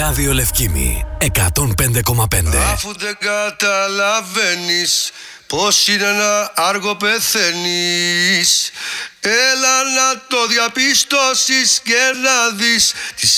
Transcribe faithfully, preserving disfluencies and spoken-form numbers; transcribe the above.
Ράδιο Λευκήμη εκατόν πέντε κόμμα πέντε. Αφού δεν καταλαβαίνεις πως είναι ένα άργο πεθαίνεις, έλα να το διαπιστώσεις και να δεις τις